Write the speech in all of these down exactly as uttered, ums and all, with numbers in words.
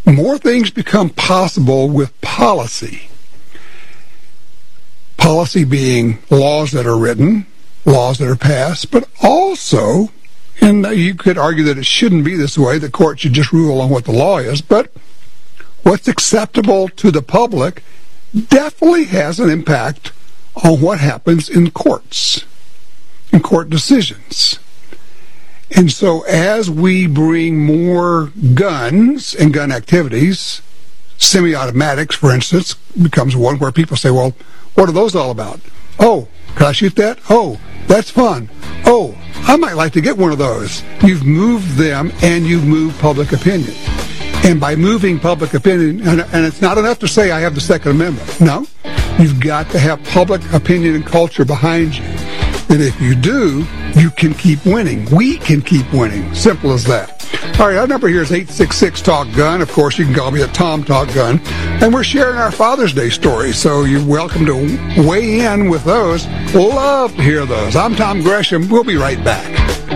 more things become possible with policy. Policy being laws that are written, laws that are passed, but also, and you could argue that it shouldn't be this way, the court should just rule on what the law is, but what's acceptable to the public definitely has an impact on what happens in courts, in court decisions. And so as we bring more guns and gun activities, semi-automatics, for instance, becomes one where people say, well, what are those all about? Oh, can I shoot that? Oh, that's fun. Oh, I might like to get one of those. You've moved them, and you've moved public opinion. And by moving public opinion, and, and it's not enough to say I have the Second Amendment. No, you've got to have public opinion and culture behind you. And if you do, you can keep winning. We can keep winning. Simple as that. All right, our number here is eight six six, talk gun. Of course, you can call me at Tom Talk Gun. And we're sharing our Father's Day stories, so you're welcome to weigh in with those. Love to hear those. I'm Tom Gresham. We'll be right back.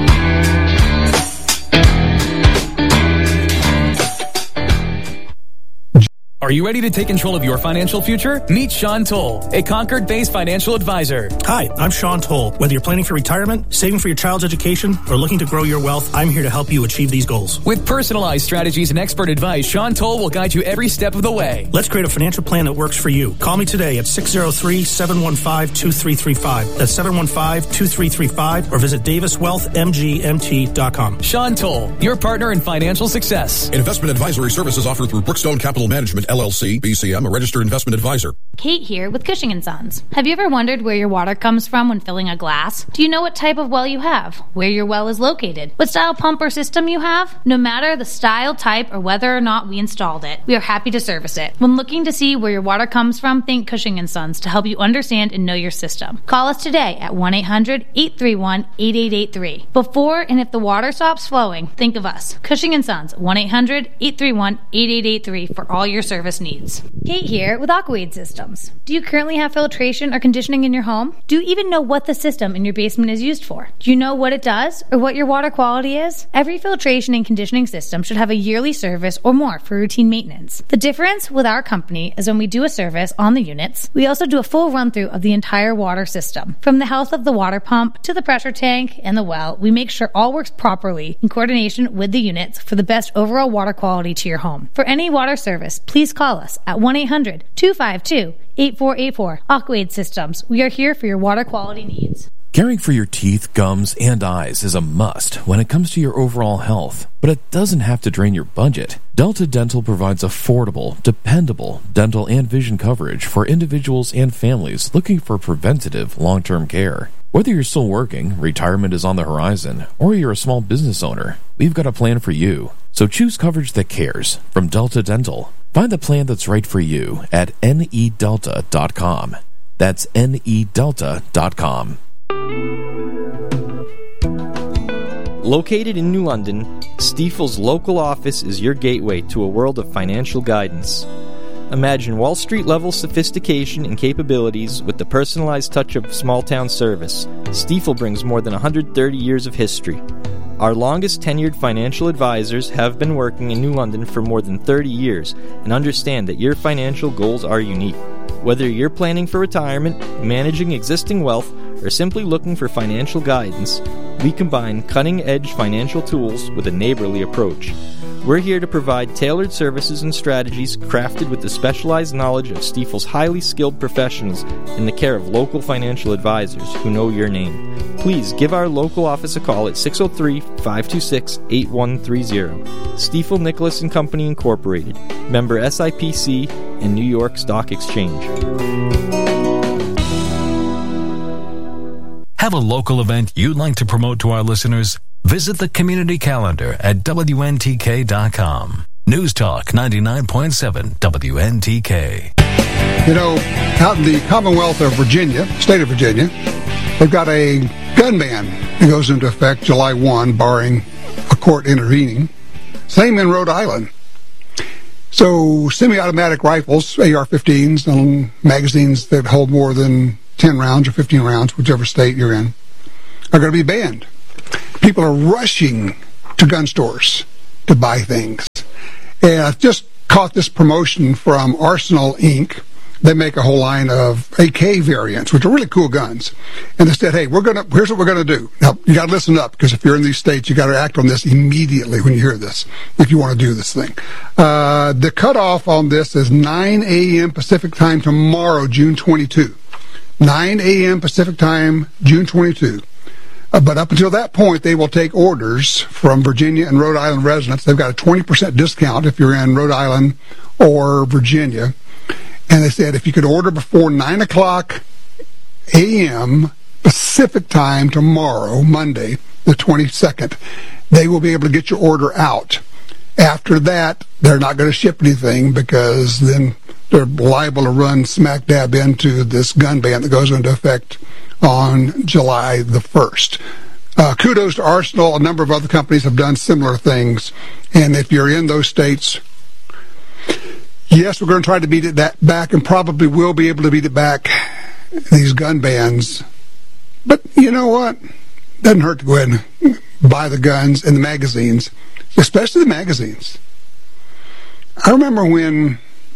Are you ready to take control of your financial future? Meet Sean Toll, a Concord-based financial advisor. Hi, I'm Sean Toll. Whether you're planning for retirement, saving for your child's education, or looking to grow your wealth, I'm here to help you achieve these goals. With personalized strategies and expert advice, Sean Toll will guide you every step of the way. Let's create a financial plan that works for you. Call me today at six oh three, seven one five, two three three five. That's seven one five, two three three five, or visit davis wealth m g m t dot com. Sean Toll, your partner in financial success. Investment advisory services offered through Brookstone Capital Management, L L C, B C M, a registered investment advisor. Kate here with Cushing and Sons. Have you ever wondered where your water comes from when filling a glass? Do you know what type of well you have? Where your well is located? What style pump or system you have? No matter the style, type, or whether or not we installed it, we are happy to service it. When looking to see where your water comes from, think Cushing and Sons to help you understand and know your system. Call us today at one eight hundred, eight three one, eight eight eight three. Before and if the water stops flowing, think of us. Cushing and Sons, one eight hundred, eight three one, eight eight eight three for all your service needs. Kate here with Aquaid Systems. Do you currently have filtration or conditioning in your home? Do you even know what the system in your basement is used for? Do you know what it does or what your water quality is? Every filtration and conditioning system should have a yearly service or more for routine maintenance. The difference with our company is when we do a service on the units, we also do a full run-through of the entire water system. From the health of the water pump to the pressure tank and the well, we make sure all works properly in coordination with the units for the best overall water quality to your home. For any water service, please call us at one eight hundred, two five two, eight four eight four. Aquaid Systems. We are here for your water quality needs. Caring for your teeth, gums, and eyes is a must when it comes to your overall health, but it doesn't have to drain your budget. Delta Dental provides affordable, dependable dental and vision coverage for individuals and families looking for preventative long-term care. Whether you're still working, retirement is on the horizon, or you're a small business owner, we've got a plan for you. So choose coverage that cares from Delta Dental. Find the plan that's right for you at N E delta dot com. That's N E delta dot com. Located in New London, Stifel's local office is your gateway to a world of financial guidance. Imagine Wall Street-level sophistication and capabilities with the personalized touch of small-town service. Stifel brings more than one hundred thirty years of history. Our longest tenured financial advisors have been working in New London for more than thirty years and understand that your financial goals are unique. Whether you're planning for retirement, managing existing wealth, or simply looking for financial guidance, we combine cutting-edge financial tools with a neighborly approach. We're here to provide tailored services and strategies crafted with the specialized knowledge of Stifel's highly skilled professionals in the care of local financial advisors who know your name. Please give our local office a call at six oh three, five two six, eight one three zero. Stifel Nicholas and Company Incorporated, member S I P C and New York Stock Exchange. Have a local event you'd like to promote to our listeners? Visit the community calendar at W N T K dot com. News Talk ninety-nine point seven W N T K. You know, out in the Commonwealth of Virginia, state of Virginia, they've got a gun ban that goes into effect July first, barring a court intervening. Same in Rhode Island. So semi-automatic rifles, A R fifteens, and magazines that hold more than ten rounds or fifteen rounds, whichever state you're in, are going to be banned. People are rushing to gun stores to buy things. And just caught this promotion from Arsenal Incorporated. They make a whole line of A K variants, which are really cool guns. And they said, hey, we're gonna here's what we're going to do. Now, you got to listen up, because if you're in these states, you got to act on this immediately when you hear this, if you want to do this thing. Uh, the cutoff on this is nine a.m. Pacific time tomorrow, June twenty-second. nine a.m. Pacific time, June twenty-second. Uh, but up until that point, they will take orders from Virginia and Rhode Island residents. They've got a twenty percent discount if you're in Rhode Island or Virginia. And they said if you could order before nine o'clock a.m. Pacific time tomorrow, Monday, the twenty-second, they will be able to get your order out. After that, they're not going to ship anything, because then they're liable to run smack dab into this gun ban that goes into effect on July the first. Uh, kudos to Arsenal. A number of other companies have done similar things. And if you're in those states, yes, we're going to try to beat it that back, and probably will be able to beat it back, these gun bans. But you know what? Doesn't hurt to go ahead and buy the guns and the magazines, especially the magazines. I remember when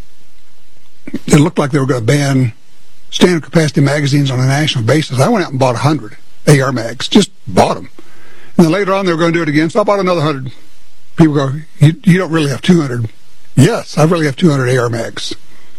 it looked like they were going to ban standard capacity magazines on a national basis. I went out and bought one hundred A R mags, just bought them. And then later on, they were going to do it again, so I bought another one hundred. People go, you, you don't really have two hundred. Yes, I really have two hundred A R mags.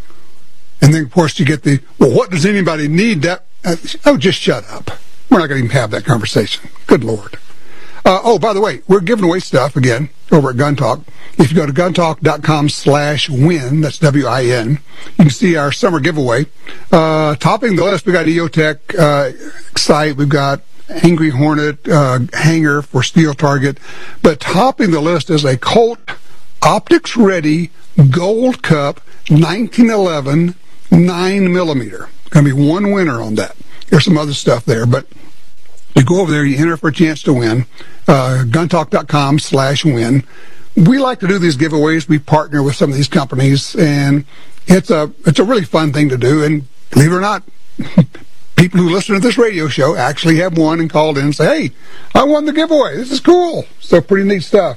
And then, of course, you get the, well, what does anybody need that? Uh, oh, just shut up. We're not going to even have that conversation. Good Lord. Uh, oh, by the way, we're giving away stuff again over at Gun Talk. If you go to guntalk.com slash win, that's W I N, you can see our summer giveaway. Uh, topping the list, we got EOTech uh, Excite, we've got Angry Hornet uh, hanger for steel target. But topping the list is a Colt Optics Ready Gold Cup nineteen eleven nine millimeter. Going to be one winner on that. There's some other stuff there, but you go over there, you enter for a chance to win. Uh, guntalk.com slash win. We like to do these giveaways. We partner with some of these companies, and it's a it's a really fun thing to do. And believe it or not, people who listen to this radio show actually have won and called in and say, hey, I won the giveaway. This is cool. So pretty neat stuff.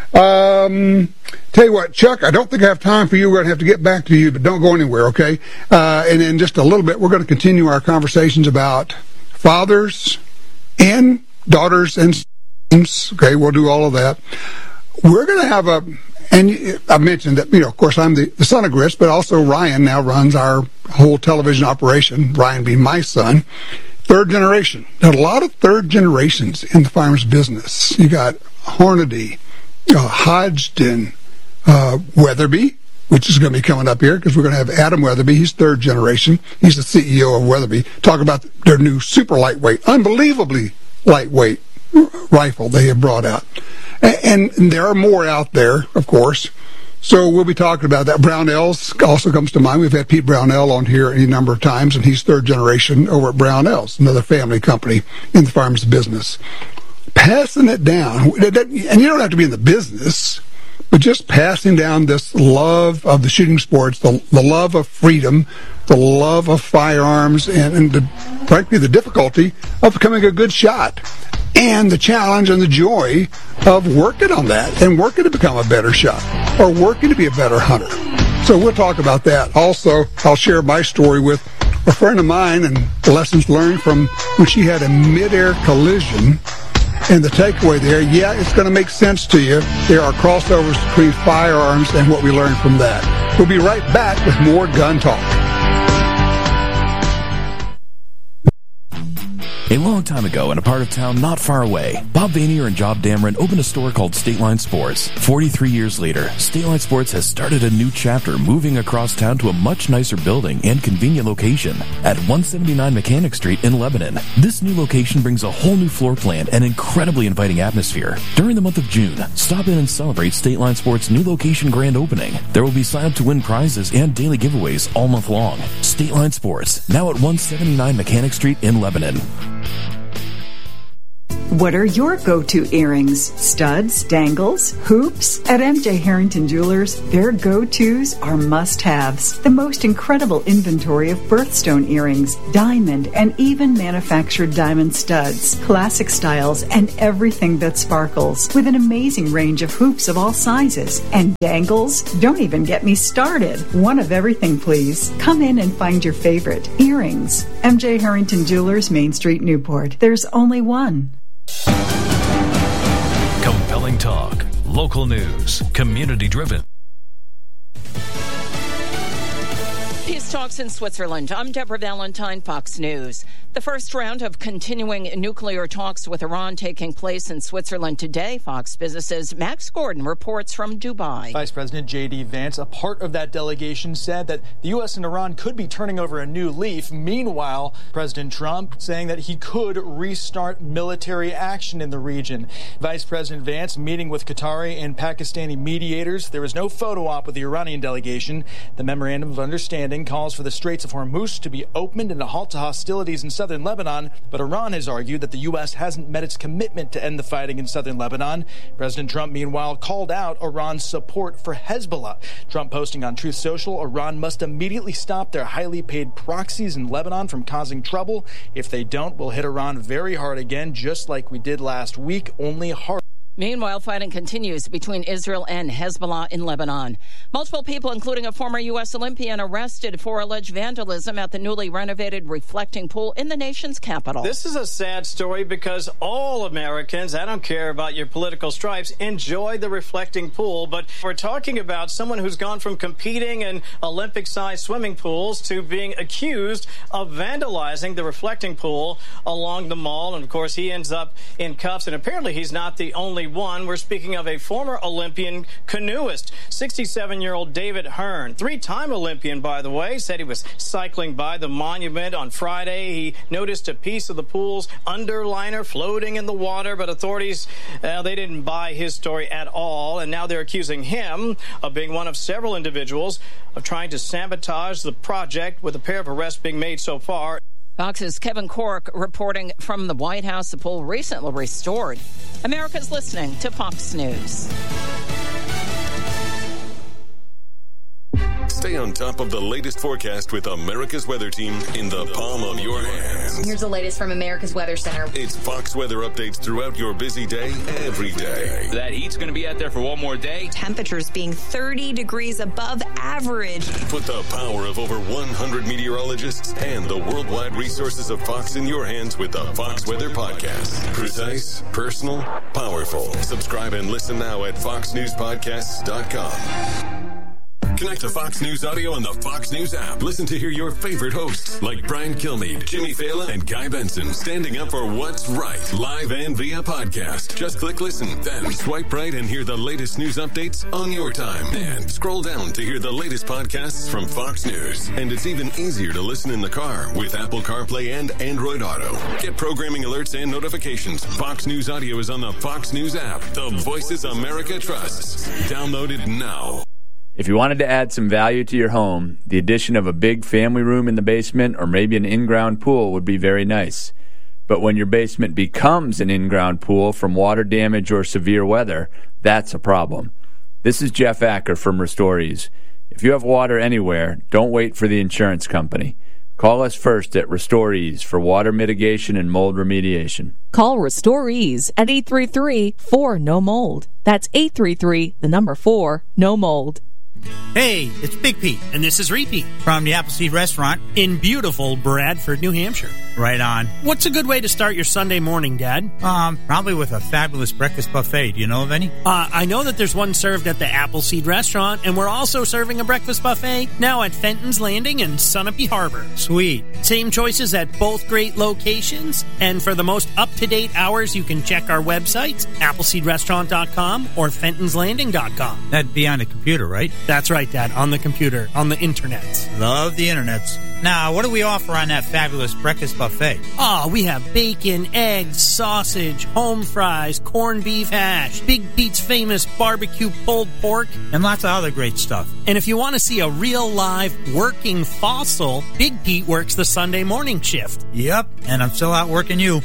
Um, tell you what, Chuck, I don't think I have time for you. We're going to have to get back to you, but don't go anywhere, okay? Uh, and in just a little bit, we're going to continue our conversations about fathers and daughters and sons. Okay, we'll do all of that. We're going to have a, and I mentioned that, you know, of course, I'm the, the son of Grits, but also Ryan now runs our whole television operation, Ryan being my son. Third generation. There are a lot of third generations in the firearms business. You got Hornady, uh, Hodgdon, uh, Weatherby, which is going to be coming up here because we're going to have Adam Weatherby. He's third generation. He's the C E O of Weatherby. Talk about their new super lightweight, unbelievably lightweight rifle they have brought out. And, and there are more out there, of course. So we'll be talking about that. Brownells also comes to mind. We've had Pete Brownell on here any number of times, and he's third generation over at Brownells, another family company in the firearms business. Passing it down, and you don't have to be in the business, but just passing down this love of the shooting sports, the, the love of freedom, the love of firearms, and, and the, frankly, the difficulty of becoming a good shot, and the challenge and the joy of working on that and working to become a better shot or working to be a better hunter. So we'll talk about that. Also, I'll share my story with a friend of mine and lessons learned from when she had a mid-air collision. And the takeaway there, yeah, it's going to make sense to you. There are crossovers between firearms and what we learned from that. We'll be right back with more Gun Talk. A long time ago, in a part of town not far away, Bob Vanier and Job Dameron opened a store called State Line Sports. forty-three years later, State Line Sports has started a new chapter, moving across town to a much nicer building and convenient location at one seventy-nine Mechanic Street in Lebanon. This new location brings a whole new floor plan and incredibly inviting atmosphere. During the month of June, stop in and celebrate State Line Sports' new location grand opening. There will be sign up to win prizes and daily giveaways all month long. State Line Sports, now at one seventy-nine Mechanic Street in Lebanon. What are your go-to earrings? Studs, dangles, hoops? At M J Harrington Jewelers, their go-tos are must-haves. The most incredible inventory of birthstone earrings, diamond, and even manufactured diamond studs, classic styles, and everything that sparkles, with an amazing range of hoops of all sizes. And dangles? Don't even get me started. One of everything, please. Come in and find your favorite. Earrings. M J Harrington Jewelers, Main Street, Newport. There's only one. Compelling talk, local news, community driven. Peace Talks in Switzerland. I'm Deborah Valentine, Fox News. The first round of continuing nuclear talks with Iran taking place in Switzerland today. Fox Business's Max Gordon reports from Dubai. Vice President J D Vance, a part of that delegation, said that the U S and Iran could be turning over a new leaf. Meanwhile, President Trump saying that he could restart military action in the region. Vice President Vance meeting with Qatari and Pakistani mediators. There was no photo op with the Iranian delegation. The Memorandum of Understanding calls for the Straits of Hormuz to be opened and a halt to hostilities in southern Lebanon, but Iran has argued that the U S hasn't met its commitment to end the fighting in southern Lebanon. President Trump, meanwhile, called out Iran's support for Hezbollah. Trump posting on Truth Social, Iran must immediately stop their highly paid proxies in Lebanon from causing trouble. If they don't, we'll hit Iran very hard again, just like we did last week, only harder. Meanwhile, fighting continues between Israel and Hezbollah in Lebanon. Multiple people, including a former U S Olympian, arrested for alleged vandalism at the newly renovated reflecting pool in the nation's capital. This is a sad story because all Americans, I don't care about your political stripes, enjoy the reflecting pool. But we're talking about someone who's gone from competing in Olympic-sized swimming pools to being accused of vandalizing the reflecting pool along the mall. And, of course, he ends up in cuffs. And apparently he's not the only one. We're speaking of a former Olympian canoeist, sixty-seven-year-old David Hearn, three-time Olympian, by the way, said he was cycling by the monument on Friday. He noticed a piece of the pool's underliner floating in the water, but authorities, uh, they didn't buy his story at all, and now they're accusing him of being one of several individuals of trying to sabotage the project, with a pair of arrests being made so far. Fox's Kevin Cork reporting from the White House. The pool recently restored. America's listening to Fox News. Stay on top of the latest forecast with America's Weather Team in the palm of your hands. Here's the latest from America's Weather Center. It's Fox weather updates throughout your busy day, every day. That heat's going to be out there for one more day. Temperatures being thirty degrees above average. Put the power of over one hundred meteorologists and the worldwide resources of Fox in your hands with the Fox Weather Podcast. Precise, personal, powerful. Subscribe and listen now at fox news podcasts dot com. Connect to Fox News Audio on the Fox News app. Listen to hear your favorite hosts like Brian Kilmeade, Jimmy Fallon, and Guy Benson standing up for what's right, live and via podcast. Just click listen, then swipe right and hear the latest news updates on your time. And scroll down to hear the latest podcasts from Fox News. And it's even easier to listen in the car with Apple CarPlay and Android Auto. Get programming alerts and notifications. Fox News Audio is on the Fox News app. The voices America trusts. Download it now. If you wanted to add some value to your home, the addition of a big family room in the basement or maybe an in-ground pool would be very nice. But when your basement becomes an in-ground pool from water damage or severe weather, that's a problem. This is Jeff Acker from Restorees. If you have water anywhere, don't wait for the insurance company. Call us first at Restorees for water mitigation and mold remediation. Call Restorees at eight three three, four, N O mold. That's eight three three, the number four, no mold. Hey, it's Big Pete, and this is Repeat from the Appleseed Restaurant in beautiful Bradford, New Hampshire. Right on. What's a good way to start your Sunday morning, Dad? Um, probably with a fabulous breakfast buffet. Do you know of any? Uh, I know that there's one served at the Appleseed Restaurant, and we're also serving a breakfast buffet now at Fenton's Landing and Sunapee Harbor. Sweet. Same choices at both great locations, and for the most up-to-date hours, you can check our websites, appleseed restaurant dot com or fentons landing dot com. That'd be on the computer, right? That's right, Dad, on the computer, on the internet. Love the internets. Now, what do we offer on that fabulous breakfast buffet? Oh, we have bacon, eggs, sausage, home fries, corned beef hash, Big Pete's famous barbecue pulled pork, and lots of other great stuff. And if you want to see a real live working fossil, Big Pete works the Sunday morning shift. Yep, and I'm still out working you. Brr!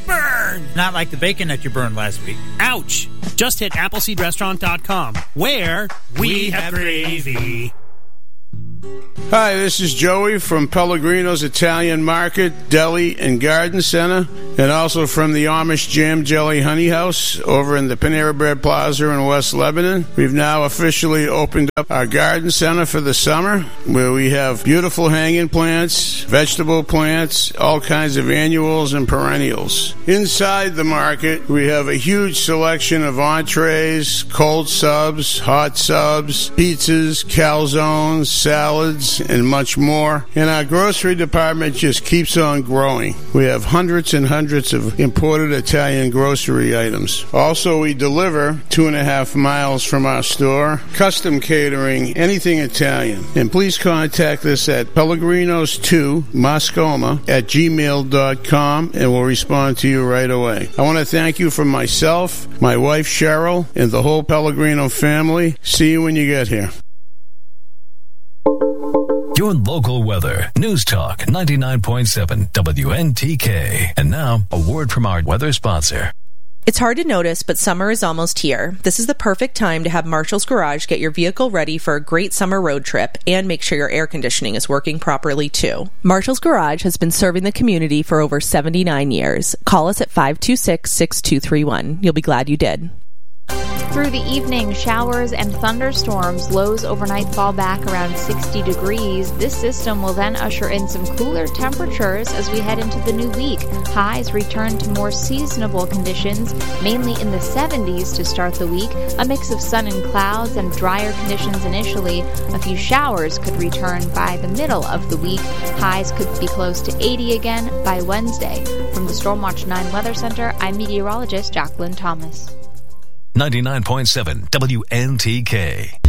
burn. Not like the bacon that you burned last week. Ouch! Just hit appleseed restaurant dot com, where we have gravy. Hi, this is Joey from Pellegrino's Italian Market, Deli, and Garden Center, and also from the Amish Jam Jelly Honey House over in the Panera Bread Plaza in West Lebanon. We've now officially opened up our garden center for the summer, where we have beautiful hanging plants, vegetable plants, all kinds of annuals and perennials. Inside the market, we have a huge selection of entrees, cold subs, hot subs, pizzas, calzones, salads, and much more. And our grocery department just keeps on growing. We have hundreds and hundreds of imported Italian grocery items. Also, we deliver two and a half miles from our store, custom catering, anything Italian. And please contact us at pellegrinos two moscoma at gmail dot com and we'll respond to you right away. I want to thank you from myself, my wife Cheryl, and the whole Pellegrino family. See you when you get here. Your local weather. News Talk ninety-nine point seven W N T K. And now, a word from our weather sponsor. It's hard to notice, but summer is almost here. This is the perfect time to have Marshall's Garage get your vehicle ready for a great summer road trip and make sure your air conditioning is working properly, too. Marshall's Garage has been serving the community for over seventy-nine years. Call us at five two six, six two three one. You'll be glad you did. Through the evening, showers and thunderstorms. Lows overnight fall back around sixty degrees. This system will then usher in some cooler temperatures as we head into the new week. Highs return to more seasonable conditions, mainly in the seventies to start the week. A mix of sun and clouds and drier conditions initially. A few showers could return by the middle of the week. Highs could be close to eighty again by Wednesday. From the Stormwatch nine Weather Center, I'm meteorologist Jacqueline Thomas. ninety-nine point seven W N T K.